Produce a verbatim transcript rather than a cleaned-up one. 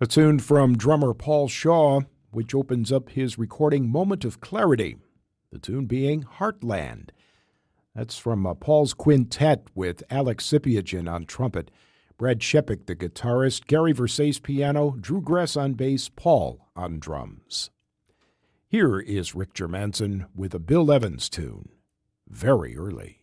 A tune from drummer Paul Shaw, which opens up his recording Moment of Clarity, the tune being Heartland. That's from uh, Paul's Quintet with Alex Sipiagin on trumpet, Brad Shepik, the guitarist, Gary Versace piano, Drew Gress on bass, Paul on drums. Here is Rick Germanson with a Bill Evans tune, Very Early.